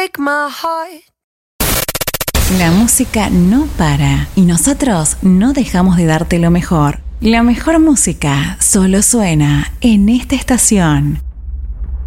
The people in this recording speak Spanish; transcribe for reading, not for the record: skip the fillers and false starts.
break my heart. La música no para y nosotros no dejamos de darte lo mejor. La mejor música solo suena en esta estación.